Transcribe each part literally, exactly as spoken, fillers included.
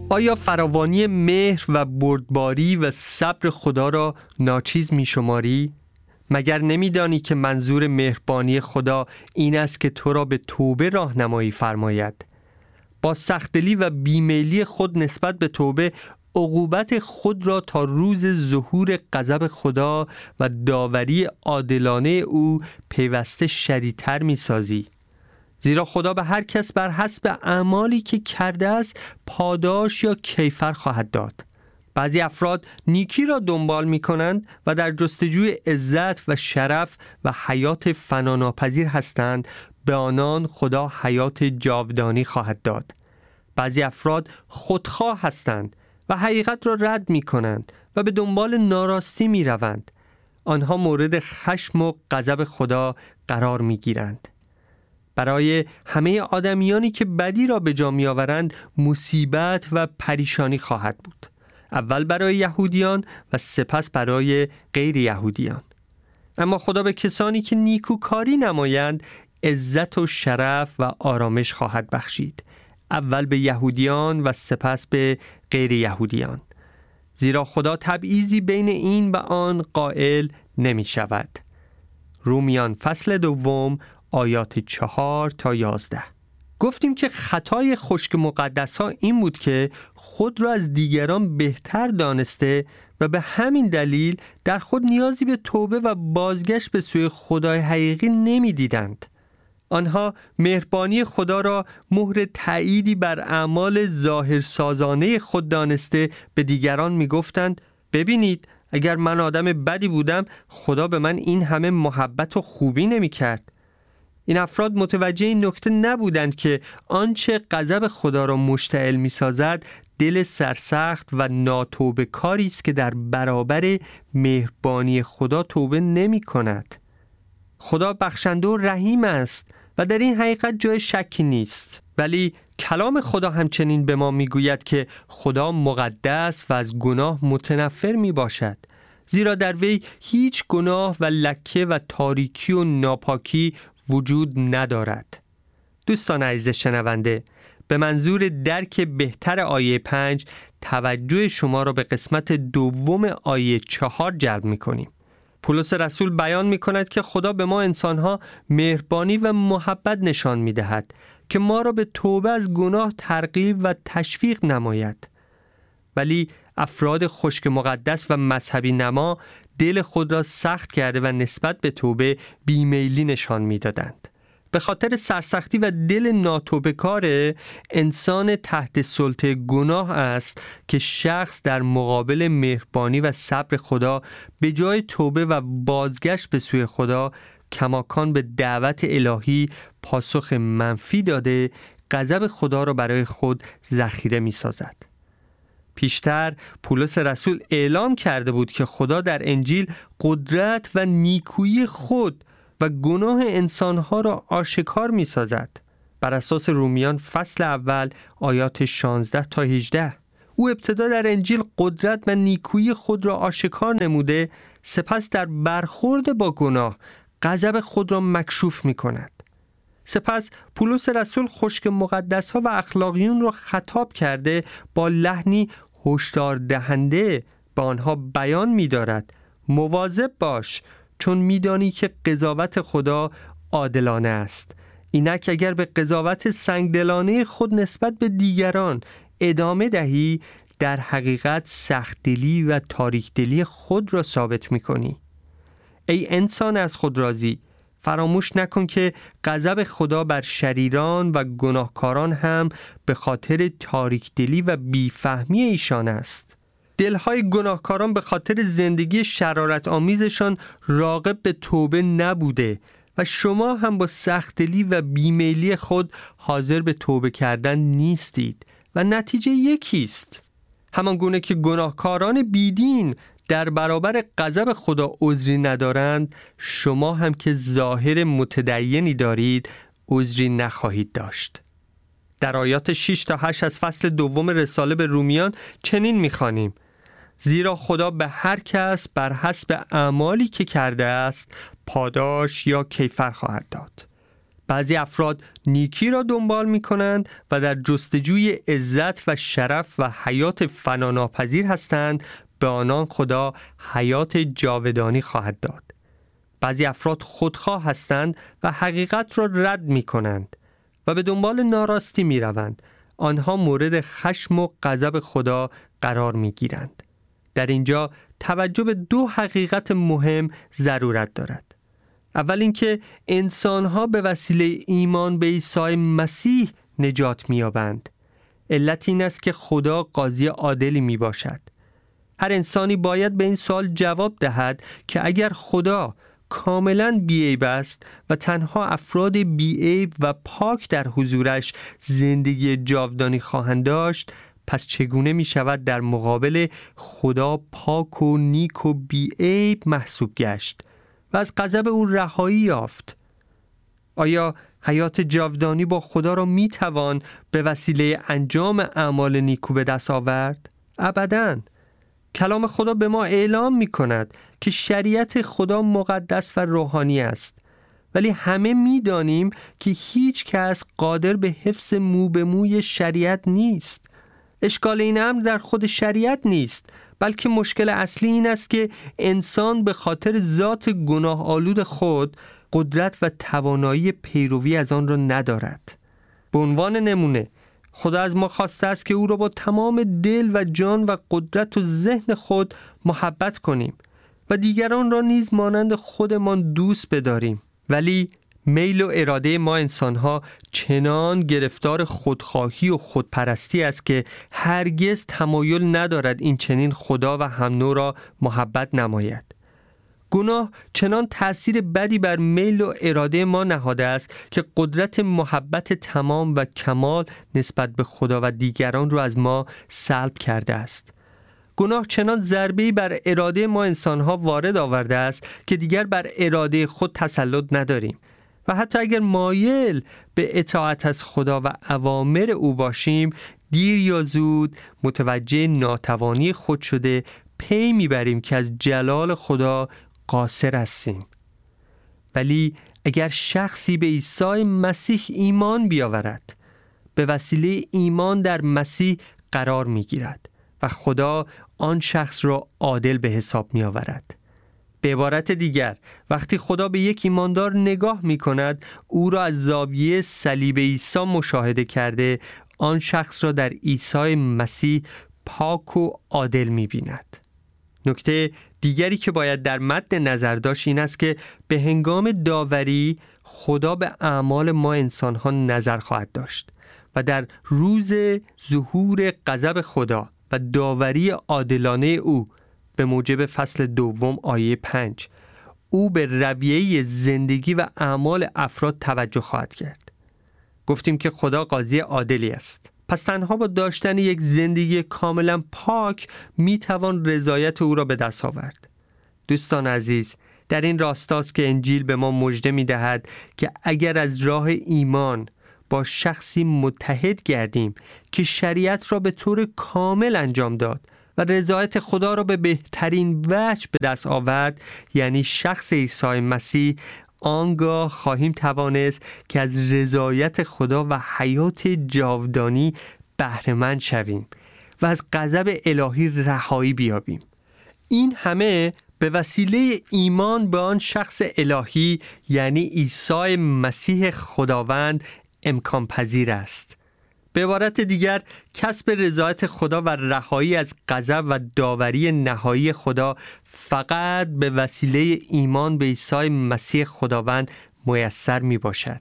آیا فراوانی مهر و بردباری و صبر خدا را ناچیز می شماری؟ مگر نمی دانی که منظور مهربانی خدا این است که تو را به توبه راهنمایی فرماید؟ با سخت‌دلی و بیمیلی خود نسبت به توبه عقوبت خود را تا روز ظهور غضب خدا و داوری عادلانه او پیوسته شدیدتر می سازی. زیرا خدا به هر کس بر حسب اعمالی که کرده است پاداش یا کیفر خواهد داد. بعضی افراد نیکی را دنبال می کنند و در جستجوی عزت و شرف و حیات فناناپذیر هستند، به آنان خدا حیات جاودانی خواهد داد. بعضی افراد خودخواه هستند و حقیقت را رد می کنند و به دنبال ناراستی می روند. آنها مورد خشم و غضب خدا قرار می گیرند. برای همه آدمیانی که بدی را به جا می آورند مصیبت و پریشانی خواهد بود. اول برای یهودیان و سپس برای غیر یهودیان. اما خدا به کسانی که نیکوکاری نمایند عزت و شرف و آرامش خواهد بخشید. اول به یهودیان و سپس به غیر یهودیان. زیرا خدا تبعیضی بین این و آن قائل نمی شود. رومیان فصل دوم آیات چهار تا یازده. گفتیم که خطای خشک مقدس ها این بود که خود را از دیگران بهتر دانسته و به همین دلیل در خود نیازی به توبه و بازگشت به سوی خدای حقیقی نمی دیدند. آنها مهربانی خدا را مهر تأییدی بر اعمال ظاهرسازانه خود دانسته به دیگران می گفتند ببینید اگر من آدم بدی بودم خدا به من این همه محبت و خوبی نمی کرد. این افراد متوجه این نکته نبودند که آنچه غضب خدا را مشتعل می سازد دل سرسخت و ناتوبه کاری است که در برابر مهربانی خدا توبه نمی کند. خدا بخشنده و رحیم است و در این حقیقت جای شکی نیست. ولی کلام خدا همچنین به ما می گوید که خدا مقدس و از گناه متنفر می باشد. زیرا در وی هیچ گناه و لکه و تاریکی و ناپاکی وجود ندارد. دوستان عزیز شنونده، به منظور درک بهتر آیه پنج توجه شما را به قسمت دوم آیه چهار جلب می کنیم. پولس رسول بیان می کند که خدا به ما انسانها مهربانی و محبت نشان می دهد که ما را به توبه از گناه ترغیب و تشویق نماید. ولی افراد خشک مقدس و مذهبی نما دل خود را سخت کرده و نسبت به توبه بیمیلی نشان می دادند. به خاطر سرسختی و دل ناتوبه‌کار انسان تحت سلطه گناه است که شخص در مقابل مهربانی و صبر خدا به جای توبه و بازگشت به سوی خدا کماکان به دعوت الهی پاسخ منفی داده غضب خدا را برای خود ذخیره می سازد. پیشتر پولس رسول اعلام کرده بود که خدا در انجیل قدرت و نیکویی خود و گناه انسانها را آشکار می سازد. بر اساس رومیان فصل اول آیات شانزده تا هجده. او ابتدا در انجیل قدرت و نیکویی خود را آشکار نموده، سپس در برخورد با گناه غضب خود را مکشوف می کند. سپس پولس رسول خشک مقدس ها و اخلاقیون را خطاب کرده با لحنی هشدار دهنده به آنها بیان می دارد مواظب باش، چون می دانی که قضاوت خدا عادلانه است. اینک اگر به قضاوت سنگدلانه خود نسبت به دیگران ادامه دهی در حقیقت سخت‌دلی و تاریک‌دلی خود را ثابت می کنی. ای انسان از خود راضی، فراموش نکن که غضب خدا بر شریران و گناهکاران هم به خاطر تاریک‌دلی و بیفهمی ایشان است. دلهای گناهکاران به خاطر زندگی شرارت آمیزشان راغب به توبه نبوده و شما هم با سخت‌دلی و بیمیلی خود حاضر به توبه کردن نیستید و نتیجه یکیست. همان گونه که گناهکاران بیدین در برابر غضب خدا عذری ندارند، شما هم که ظاهر متدینی دارید عذری نخواهید داشت. در آیات شش تا هشت از فصل دوم رساله به رومیان چنین می‌خوانیم: زیرا خدا به هر کس بر حسب اعمالی که کرده است پاداش یا کیفر خواهد داد. بعضی افراد نیکی را دنبال می کنند و در جستجوی عزت و شرف و حیات فناناپذیر هستند، به آنان خدا حیات جاودانی خواهد داد. بعضی افراد خودخواه هستند و حقیقت را رد می کنند و به دنبال ناراستی می روند. آنها مورد خشم و غضب خدا قرار می گیرند. در اینجا توجه به دو حقیقت مهم ضرورت دارد. اول اینکه انسانها به وسیله ایمان به عیسی مسیح نجات می یابند. علت این است که خدا قاضی عادلی می باشد. هر انسانی باید به این سوال جواب دهد که اگر خدا کاملاً بی‌عیب است و تنها افراد بی‌عیب و پاک در حضورش زندگی جاودانی خواهند داشت، پس چگونه می شود در مقابل خدا پاک و نیک و بی‌عیب محسوب گشت و از غضب او رهایی یافت؟ آیا حیات جاودانی با خدا را می توان به وسیله انجام اعمال نیکو به دست آورد؟ ابداً. کلام خدا به ما اعلام می کند که شریعت خدا مقدس و روحانی است، ولی همه می دانیم که هیچ کس قادر به حفظ مو به موی شریعت نیست. اشکال این امر در خود شریعت نیست، بلکه مشکل اصلی این است که انسان به خاطر ذات گناه آلود خود قدرت و توانایی پیروی از آن را ندارد. به عنوان نمونه، خدا از ما خواسته است که او را با تمام دل و جان و قدرت و ذهن خود محبت کنیم و دیگران را نیز مانند خودمان دوست بداریم. ولی میل و اراده ما انسان‌ها چنان گرفتار خودخواهی و خودپرستی است که هرگز تمایل ندارد این چنین خدا و هم نوع را محبت نماید. گناه چنان تأثیر بدی بر میل و اراده ما نهاده است که قدرت محبت تمام و کمال نسبت به خدا و دیگران را از ما سلب کرده است. گناه چنان ضربه‌ای بر اراده ما انسان‌ها وارد آورده است که دیگر بر اراده خود تسلط نداریم و حتی اگر مایل به اطاعت از خدا و اوامر او باشیم، دیر یا زود متوجه ناتوانی خود شده پی میبریم که از جلال خدا قاصر هستیم. ولی اگر شخصی به عیسی مسیح ایمان بیاورد، به وسیله ایمان در مسیح قرار میگیرد و خدا آن شخص را عادل به حساب می آورد. به عبارت دیگر، وقتی خدا به یک ایماندار نگاه می کند، او را از زاویه صلیب عیسی مشاهده کرده، آن شخص را در عیسی مسیح پاک و عادل می بیند. نکته دیگری که باید در مد نظر داشت این است که به هنگام داوری خدا به اعمال ما انسان‌ها نظر خواهد داشت و در روز ظهور غضب خدا و داوری عادلانه او به موجب فصل دوم آیه پنج، او به رویه زندگی و اعمال افراد توجه خواهد کرد. گفتیم که خدا قاضی عادلی است. پس تنها با داشتن یک زندگی کاملا پاک می توان رضایت او را به دست آورد. دوستان عزیز، در این راستاست که انجیل به ما مژده می دهد که اگر از راه ایمان با شخصی متحد گردیم که شریعت را به طور کامل انجام داد و رضایت خدا را به بهترین وجه به دست آورد، یعنی شخص عیسی مسیح، آنگاه خواهیم توانست که از رضایت خدا و حیات جاودانی بهره مند شویم و از غضب الهی رهایی بیابیم. این همه به وسیله ایمان به آن شخص الهی، یعنی عیسی مسیح خداوند، امکان پذیر است. به عبارت دیگر، کسب رضایت خدا و رهایی از غضب و داوری نهایی خدا فقط به وسیله ایمان به عیسی مسیح خداوند میسر می باشد.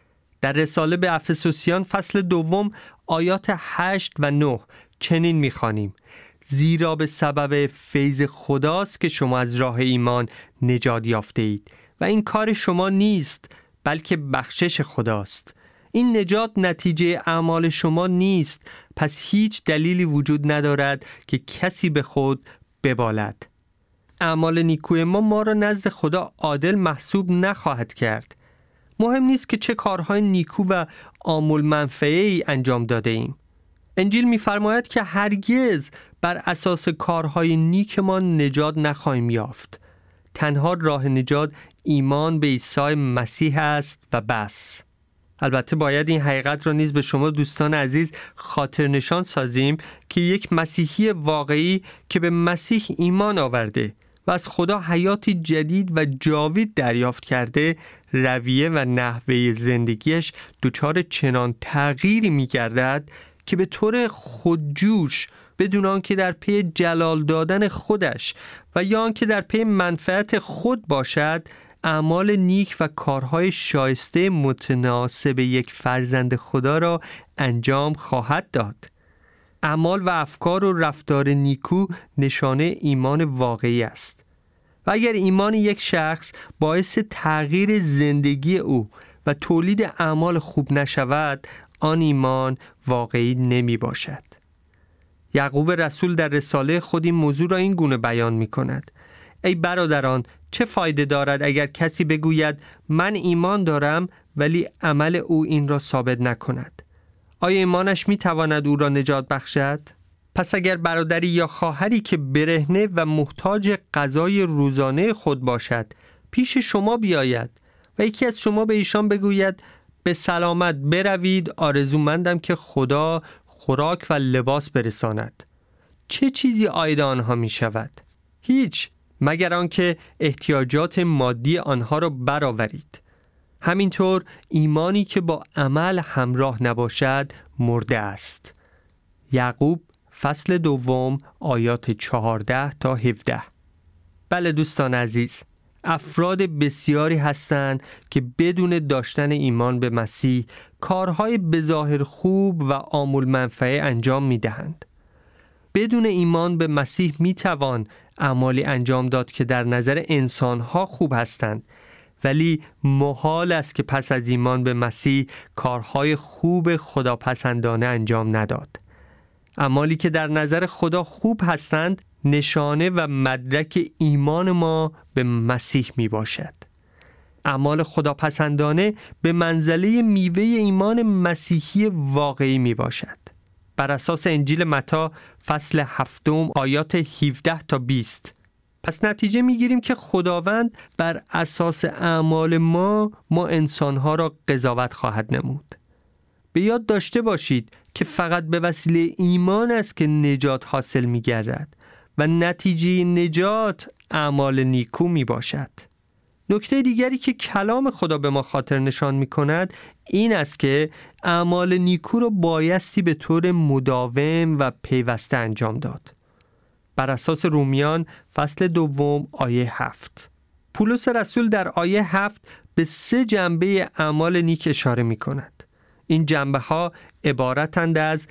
در رساله به افسوسیان فصل دوم آیات هشت و نه چنین می خوانیم: زیرا به سبب فیض خداست که شما از راه ایمان نجات یافته اید و این کار شما نیست، بلکه بخشش خداست. این نجات نتیجه اعمال شما نیست، پس هیچ دلیلی وجود ندارد که کسی به خود ببالد. اعمال نیکوی ما ما را نزد خدا عادل محسوب نخواهد کرد. مهم نیست که چه کارهای نیکو و عامل منفعه‌ای انجام داده ایم. انجیل می‌فرماید که هرگز بر اساس کارهای نیک ما نجات نخواهیم یافت. تنها راه نجات ایمان به عیسی مسیح است و بس. البته باید این حقیقت را نیز به شما دوستان عزیز خاطر نشان سازیم که یک مسیحی واقعی که به مسیح ایمان آورده و از خدا حیاتی جدید و جاوید دریافت کرده، رویه و نحوه زندگیش دچار چنان تغییری می‌گردد که به طور خودجوش، بدون آنکه در پی جلال دادن خودش و یا آنکه در پی منفعت خود باشد، اعمال نیک و کارهای شایسته متناسب یک فرزند خدا را انجام خواهد داد. اعمال و افکار و رفتار نیکو نشانه ایمان واقعی است. و اگر ایمان یک شخص باعث تغییر زندگی او و تولید اعمال خوب نشود، آن ایمان واقعی نمی باشد. یعقوب رسول در رساله خود این موضوع را این گونه بیان می کند: ای برادران، چه فایده دارد اگر کسی بگوید من ایمان دارم ولی عمل او این را ثابت نکند؟ آیا ایمانش می تواند او را نجات بخشد؟ پس اگر برادری یا خواهری که برهنه و محتاج غذای روزانه خود باشد پیش شما بیاید و یکی از شما به ایشان بگوید به سلامت بروید، آرزومندم که خدا خوراک و لباس برساند، چه چیزی عاید آنها می شود؟ هیچ، مگر آنکه احتیاجات مادی آنها را برآورید. همینطور ایمانی که با عمل همراه نباشد مرده است. یعقوب فصل دوم آیات چهارده تا هفده. بله دوستان عزیز، افراد بسیاری هستند که بدون داشتن ایمان به مسیح کارهای بظاهر خوب و عامل منفعه انجام می دهند. بدون ایمان به مسیح می توان اعمالی انجام داد که در نظر انسانها خوب هستند، ولی محال است که پس از ایمان به مسیح کارهای خوب خداپسندانه انجام نداد. اعمالی که در نظر خدا خوب هستند نشانه و مدرک ایمان ما به مسیح می باشد. اعمال خداپسندانه به منزله میوه ایمان مسیحی واقعی می باشد. بر اساس انجیل متی فصل هفتم آیات هفده تا بیست. پس نتیجه می گیریم که خداوند بر اساس اعمال ما ما انسانها را قضاوت خواهد نمود. به یاد داشته باشید که فقط به وسیله ایمان است که نجات حاصل می گردد و نتیجه نجات اعمال نیکو می باشد. نکته دیگری که کلام خدا به ما خاطر نشان می کند این است که اعمال نیکو را بایستی به طور مداوم و پیوسته انجام داد. بر اساس رومیان فصل دوم آیه هفت. پولس رسول در آیه هفت به سه جنبه اعمال نیک اشاره می کند. این جنبه ها عبارتند از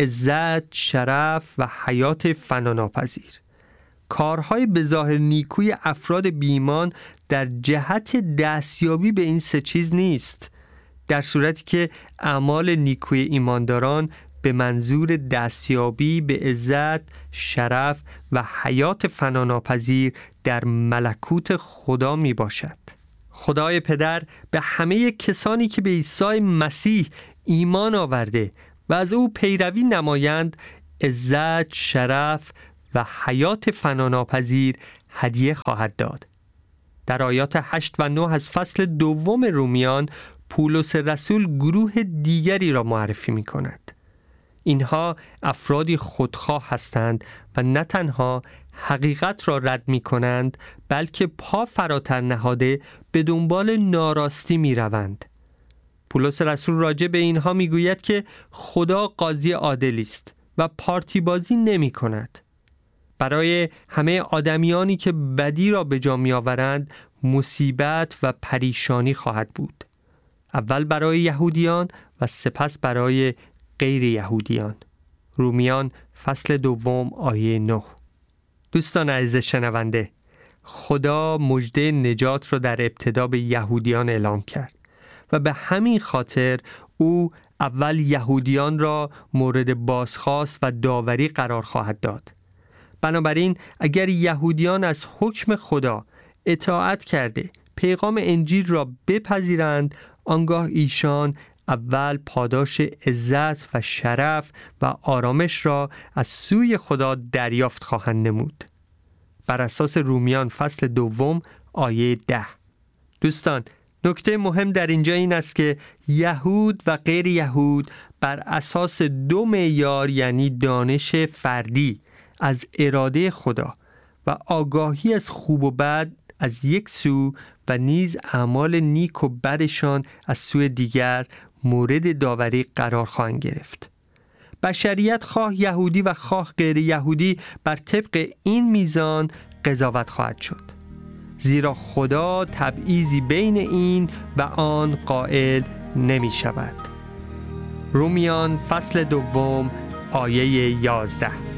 عزت، شرف و حیات فناناپذیر. کارهای بظاهر نیکوی افراد بی‌ایمان در جهت دستیابی به این سه چیز نیست، در صورتی که اعمال نیکوی ایمانداران به منظور دستیابی به عزت، شرف و حیات فناناپذیر در ملکوت خدا می باشد. خدای پدر به همه کسانی که به عیسی مسیح ایمان آورده و از او پیروی نمایند عزت، شرف و حیات فناناپذیر هدیه خواهد داد. در آیات هشت و نه از فصل دوم رومیان پولس رسول گروه دیگری را معرفی می کند. اینها افرادی خودخواه هستند و نه تنها حقیقت را رد می کنند بلکه پا فراتر نهاده به دنبال ناراستی می روند. پولس رسول راجع به اینها می گوید که خدا قاضی عادلی است و پارتی بازی نمی کند. برای همه آدمیانی که بدی را به جا می آورند مصیبت و پریشانی خواهد بود. اول برای یهودیان و سپس برای غیر یهودیان. رومیان فصل دوم آیه نه. دوستان عزیز شنونده، خدا مژده نجات را در ابتدا به یهودیان اعلام کرد و به همین خاطر او اول یهودیان را مورد بازخواست و داوری قرار خواهد داد. بنابراین اگر یهودیان از حکم خدا اطاعت کرده پیغام انجیل را بپذیرند، آنگاه ایشان اول پاداش عزت و شرف و آرامش را از سوی خدا دریافت خواهند نمود. بر اساس رومیان فصل دوم آیه ده. دوستان، نکته مهم در اینجا این است که یهود و غیر یهود بر اساس دو معیار، یعنی دانش فردی از اراده خدا و آگاهی از خوب و بد از یک سو و نیز اعمال نیک و بدشان از سوی دیگر مورد داوری قرار خواهند گرفت. بشریت خواه یهودی و خواه غیر یهودی بر طبق این میزان قضاوت خواهد شد، زیرا خدا تبعیضی بین این و آن قائل نمی شود. رومیان فصل دوم آیه یازده.